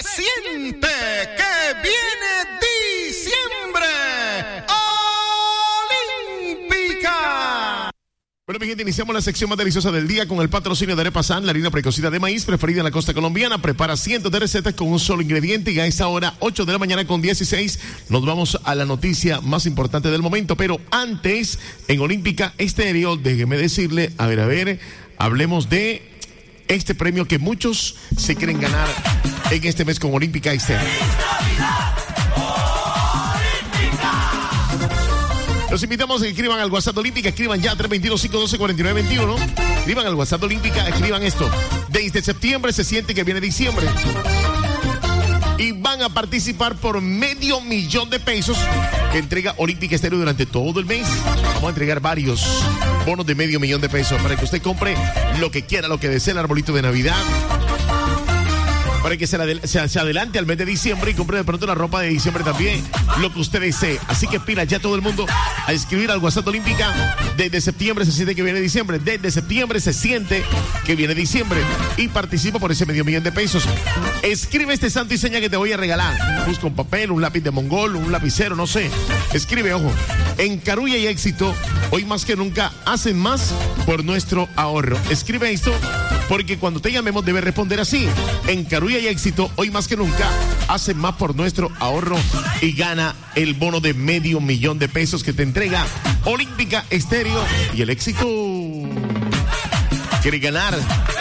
siente que viene diciembre olímpica. Bueno, mi gente, iniciamos la sección más deliciosa del día con el patrocinio de Arepa San, la harina precocida de maíz preferida en la costa colombiana. Prepara cientos de recetas con un solo ingrediente y a esta hora, 8 de la mañana con 16, nos vamos a la noticia más importante del momento. Pero antes, en Olímpica Estéreo, déjeme decirle, a ver, hablemos de este premio que muchos se quieren ganar en este mes con Olímpica Estéreo. Los invitamos a que escriban al WhatsApp Olímpica, escriban ya 322-512-4921. Escriban al WhatsApp Olímpica, escriban esto. Desde septiembre se siente que viene diciembre. Y van a participar por $500,000 de pesos que entrega Olímpica Estéreo durante todo el mes. Vamos a entregar varios bonos de $500,000 de pesos para que usted compre lo que quiera, lo que desee, el arbolito de Navidad. Para que se adelante al mes de diciembre y compre de pronto la ropa de diciembre también, lo que usted desee. Así que pila ya todo el mundo a escribir al WhatsApp Olímpica. Desde septiembre se siente que viene diciembre. Desde septiembre se siente que viene diciembre. Y participa por ese $500,000 de pesos. Escribe este santo y seña que te voy a regalar. Busca un papel, un lápiz de mongol, un lapicero, no sé. Escribe, ojo. En Carulla y Éxito, hoy más que nunca, hacen más por nuestro ahorro. Escribe esto porque cuando te llamemos debes responder así. En Carulla y Éxito, hoy más que nunca, hacen más por nuestro ahorro y gana el bono de $500,000 de pesos que te entrega Olímpica Estéreo y el Éxito. ¿Quieres ganar